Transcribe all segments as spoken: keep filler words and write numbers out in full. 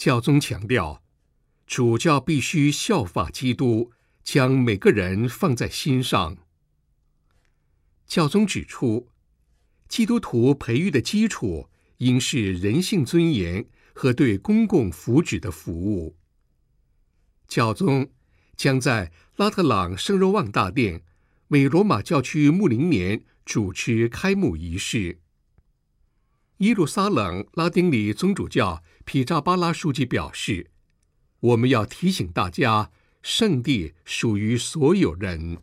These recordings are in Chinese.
教宗强调，主教必须效法基督，将每个人放在心上。教宗指出，基督徒培育的基础应是人性尊严和对公共福祉的服务。教宗将在拉特朗圣若望大殿为罗马教区牧灵年主持开幕仪式。耶路撒冷拉丁里宗主教皮扎巴拉书记表示，我们要提醒大家，圣地属于所有人。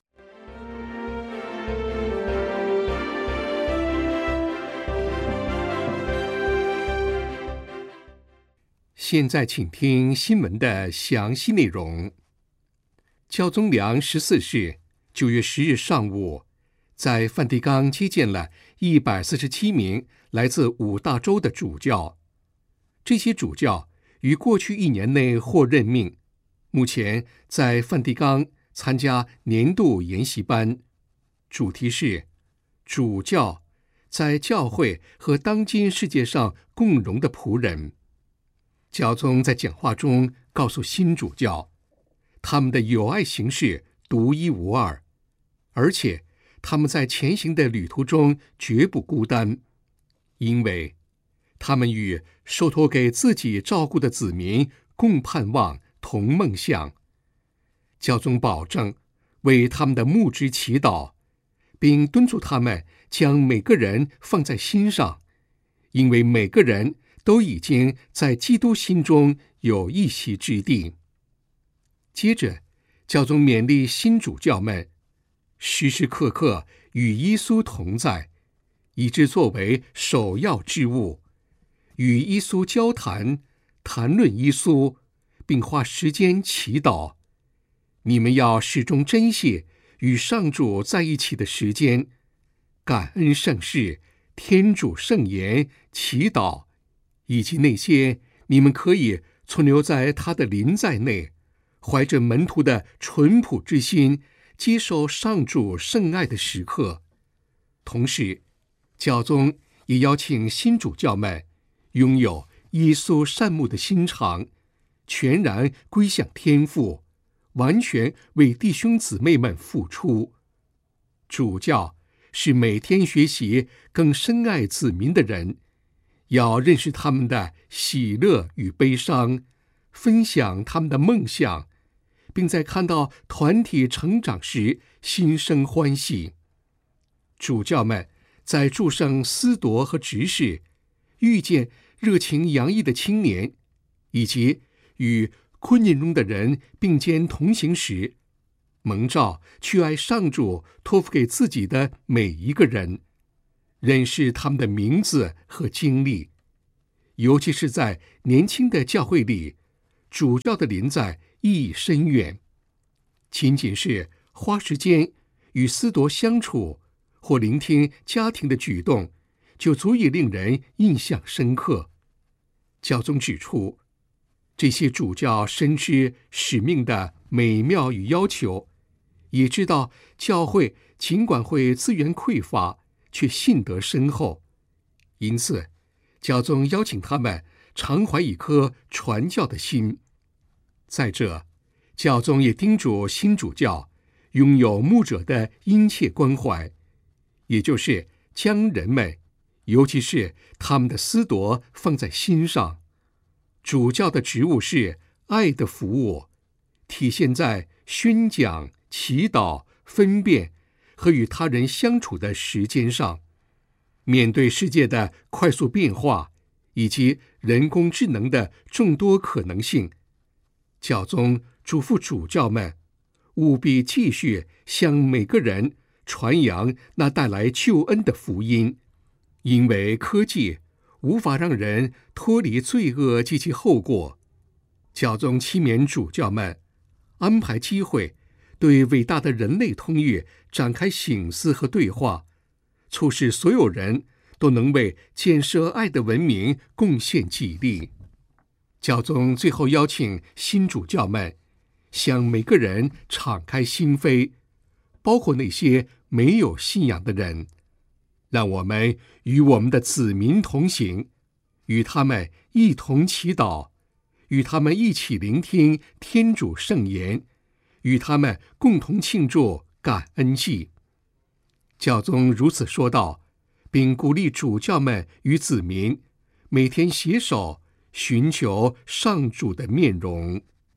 现在请听新闻的详细内容。教宗良十四世九月十日上午，在梵蒂冈接见了一百四十七名来自五大洲的主教。这些主教于过去一年内获任命，目前在梵蒂冈参加年度研习班，主题是主教在教会和当今世界上共荣的仆人。教宗在讲话中告诉新主教，他们的友爱形式独一无二，而且他们在前行的旅途中绝不孤单，因为他们与受托给自己照顾的子民共盼望、同梦想。教宗保证为他们的牧职祈祷，并敦促他们将每个人放在心上，因为每个人都已经在基督心中有一席之地。接着，教宗勉励新主教们时时刻刻与耶稣同在，以致作为首要之务，与耶稣交谈，谈论耶稣，并花时间祈祷。你们要始终珍惜与上主在一起的时间，感恩圣事、天主圣言、祈祷，以及那些你们可以存留在他的临在内，怀着门徒的淳朴之心，接受上主圣爱的时刻。同时，教宗也邀请新主教们拥有耶稣善牧的心肠，全然归向天父，完全为弟兄姊妹们付出。主教是每天学习更深爱子民的人，要认识他们的喜乐与悲伤，分享他们的梦想，并在看到团体成长时心生欢喜。主教们在祝圣司铎和执事，遇见热情洋溢的青年，以及与困境中的人并肩同行时，蒙召去爱上主托付给自己的每一个人，认识他们的名字和经历。尤其是在年轻的教会里，主教的临在意义深远。仅仅是花时间与司铎相处，或聆听家庭的举动，就足以令人印象深刻。教宗指出，这些主教深知使命的美妙与要求，也知道教会尽管会资源匮乏，却信德深厚。因此，教宗邀请他们常怀一颗传教的心。再者，教宗也叮嘱新主教拥有牧者的殷切关怀，也就是将人们，尤其是他们的司铎放在心上。主教的职务是爱的服务，体现在宣讲、祈祷、分辨和与他人相处的时间上。面对世界的快速变化以及人工智能的众多可能性，教宗嘱咐主教们务必继续向每个人传扬那带来救恩的福音，因为科技无法让人脱离罪恶及其后果。教宗期勉主教们安排机会，对伟大的人类通育展开省思和对话，促使所有人都能为建设爱的文明贡献己力。教宗最后邀请新主教们向每个人敞开心扉，包括那些没有信仰的人。让我们与我们的子民同行，与他们一同祈祷， 与他们一起聆听天主圣言，与他们共同庆祝感恩祭。教宗如此说道，并鼓励主教们与子民每天携手寻求上主的面容。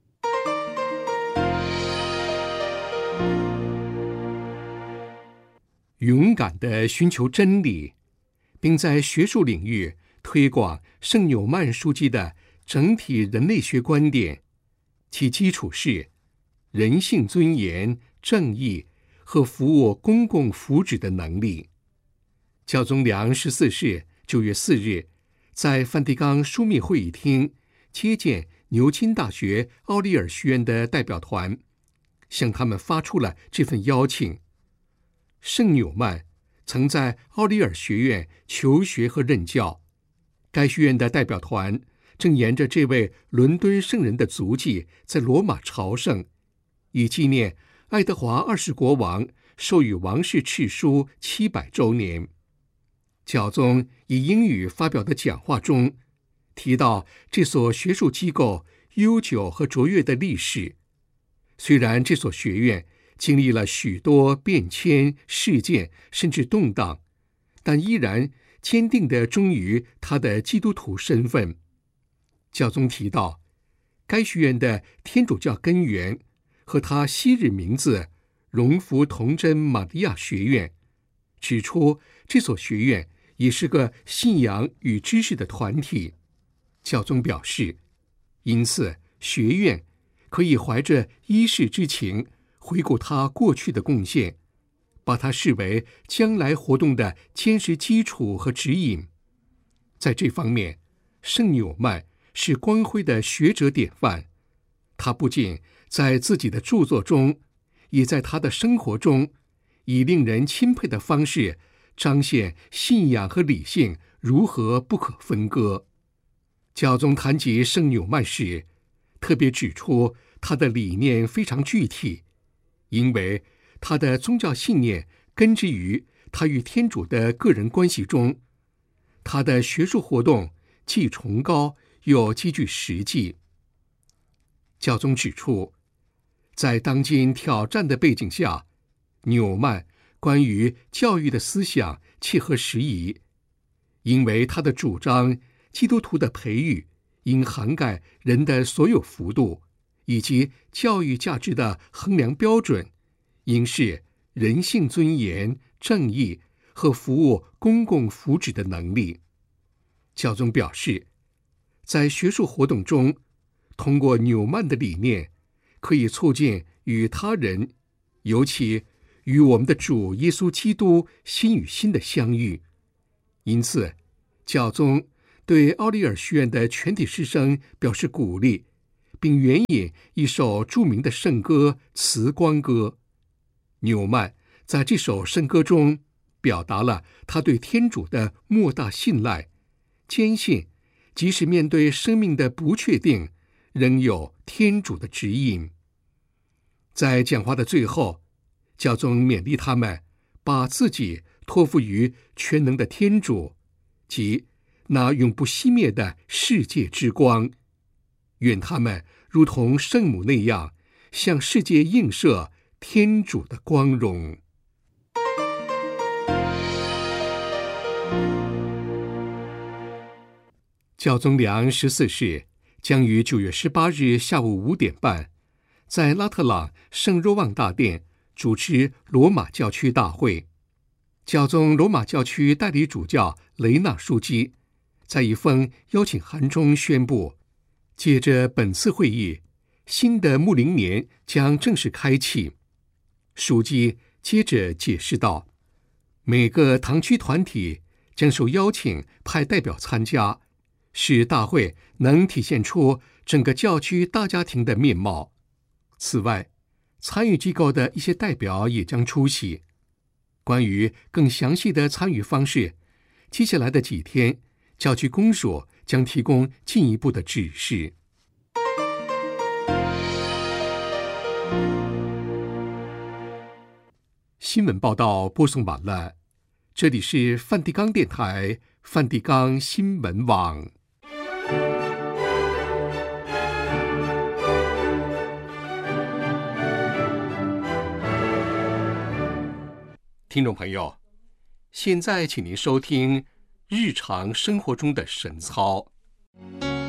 勇敢地寻求真理，并在学术领域推广圣纽曼枢机的整体人类学观点，其基础是人性尊严、正义和服务公共福祉的能力。教宗良十四世九月四日在梵蒂冈枢密会议厅接见牛津大学奥利尔学院的代表团，向他们发出了这份邀请。圣纽曼曾在奥利尔学院求学和任教，该学院的代表团正沿着这位伦敦圣人的足迹在罗马朝圣，以纪念爱德华二世国王授予王室敕书七百周年。教宗以英语发表的讲话中提到这所学术机构悠久和卓越的历史。虽然这所学院经历了许多变迁、事件甚至动荡，但依然坚定地忠于他的基督徒身份。教宗提到，该学院的天主教根源和他昔日名字荣福童真玛利亚学院，指出这所学院也是个信仰与知识的团体。教宗表示，因此学院可以怀着依世之情回顾他过去的贡献，把它视为将来活动的坚实基础和指引。在这方面，圣纽曼是光辉的学者典范。他不仅在自己的著作中，也在他的生活中，以令人钦佩的方式彰显信仰和理性如何不可分割。教宗谈及圣纽曼时，特别指出他的理念非常具体，因为他的宗教信念根植于他与天主的个人关系中。他的学术活动既崇高又极具实际。教宗指出，在当今挑战的背景下，纽曼关于教育的思想切合时宜，因为他的主张基督徒的培育应涵盖人的所有幅度，以及教育价值的衡量标准应是人性尊严、正义和服务公共福祉的能力。教宗表示，在学术活动中，通过纽曼的理念，可以促进与他人，尤其与我们的主耶稣基督心与心的相遇。因此，教宗对奥利尔学院的全体师生表示鼓励，并援引一首著名的圣歌《慈光歌》。纽曼在这首圣歌中表达了他对天主的莫大信赖，坚信即使面对生命的不确定，仍有天主的指引。在讲话的最后，教宗勉励他们把自己托付于全能的天主，即那永不熄灭的世界之光。愿他们如同圣母那样，向世界映射天主的光荣。教宗良十四世将于九月十八日下午五点半，在拉特朗圣若望大殿主持罗马教区大会。教宗罗马教区代理主教雷纳枢机在一封邀请函中宣布，借着本次会议，新的牧灵年将正式开启。枢机接着解释道，每个堂区团体将受邀请派代表参加，使大会能体现出整个教区大家庭的面貌。此外，参与机构的一些代表也将出席。关于更详细的参与方式，接下来的几天，教区公所将提供进一步的指示。新闻报道播送完了，这里是梵蒂冈电台梵蒂冈新闻网。 听众朋友，现在请您收听日常生活中的神操。